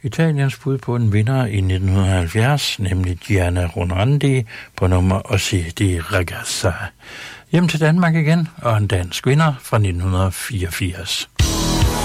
Italiens bud på en vinder i 1970, nemlig Gianna Ronandi på nummer Ossi di Ragazza. Hjem til Danmark igen, og en dansk vinder fra 1984.